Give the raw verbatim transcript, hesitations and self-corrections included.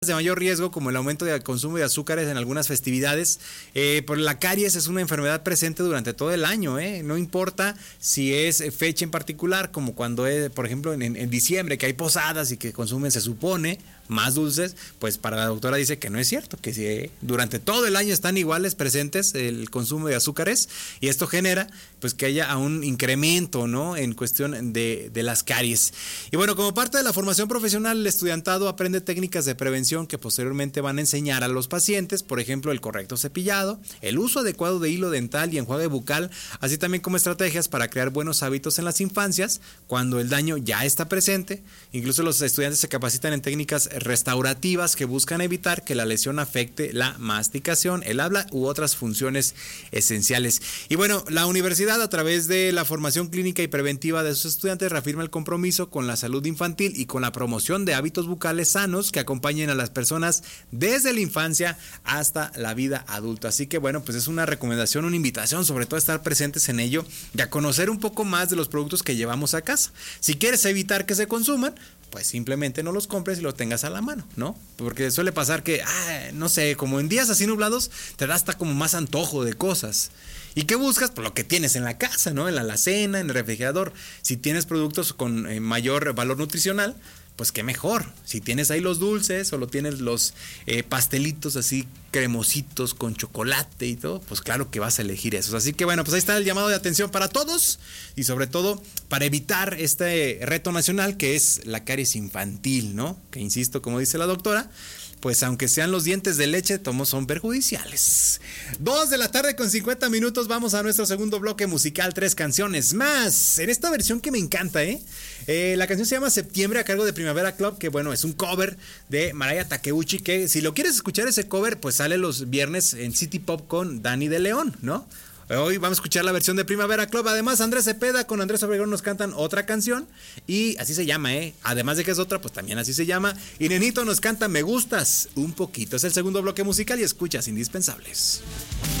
de mayor riesgo, como el aumento del consumo de azúcares en algunas festividades. Eh, por la caries es una enfermedad presente durante todo el año, ¿eh? No importa si es fecha en particular, como cuando es, por ejemplo, en, en diciembre, que hay posadas y que consumen, se supone, más dulces, pues para la doctora dice que no es cierto, que si durante todo el año están iguales presentes el consumo de azúcares, y esto genera pues que haya un incremento, ¿no?, en cuestión de, de las caries. Y bueno, como parte de la formación profesional, el estudiantado aprende técnicas de prevención que posteriormente van a enseñar a los pacientes, por ejemplo, el correcto cepillado, el uso adecuado de hilo dental y enjuague bucal, así también como estrategias para crear buenos hábitos en las infancias cuando el daño ya está presente. Incluso los estudiantes se capacitan en técnicas restaurativas que buscan evitar que la lesión afecte la masticación, el habla u otras funciones esenciales. Y bueno, la universidad, a través de la formación clínica y preventiva de sus estudiantes, reafirma el compromiso con la salud infantil y con la promoción de hábitos bucales sanos que acompañen a las personas desde la infancia hasta la vida adulta. Así que bueno, pues es una recomendación, una invitación, sobre todo a estar presentes en ello y a conocer un poco más de los productos que llevamos a casa. Si quieres evitar que se consuman, pues simplemente no los compres y los tengas a la mano, ¿no? Porque suele pasar que, ah, no sé, como en días así nublados, te da hasta como más antojo de cosas. ¿Y qué buscas? Pues lo que tienes en la casa, ¿no? En la alacena, en el refrigerador. Si tienes productos con eh, mayor valor nutricional, pues qué mejor. Si tienes ahí los dulces o lo tienes los eh, pastelitos así cremositos con chocolate y todo, pues claro que vas a elegir esos. Así que bueno, pues ahí está el llamado de atención para todos y sobre todo para evitar este reto nacional que es la caries infantil, ¿no? Que insisto, como dice la doctora, pues aunque sean los dientes de leche, todos son perjudiciales. Dos de la tarde con cincuenta minutos, vamos a nuestro segundo bloque musical, tres canciones más, en esta versión que me encanta, ¿eh? Eh, la canción se llama Septiembre, a cargo de Primavera Club, que bueno, es un cover de Mariah Takeuchi, que si lo quieres escuchar ese cover, pues sale los viernes en City Pop con Dani de León, ¿no? Hoy vamos a escuchar la versión de Primavera Club. Además, Andrés Cepeda con Andrés Obregón nos cantan otra canción y así se llama, ¿eh? Además de que es otra, pues también así se llama. Y Nenito nos canta Me Gustas un poquito. Es el segundo bloque musical y escuchas Indispensables.